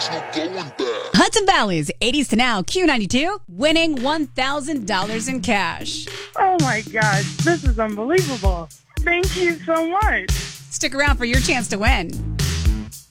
there's no going back. Hudson Valley's 80s to now Q92 winning $1,000 in cash. Oh my gosh, this is unbelievable. Thank you so much. Stick around for your chance to win.